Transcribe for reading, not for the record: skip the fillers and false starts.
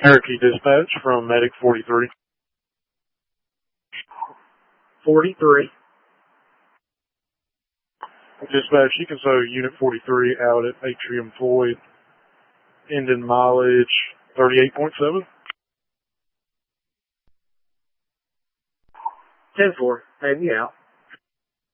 Cherokee Dispatch from Medic 43. 43. Dispatch, you can show Unit 43 out at Atrium Floyd, ending mileage 38.7. 10-4, have you out.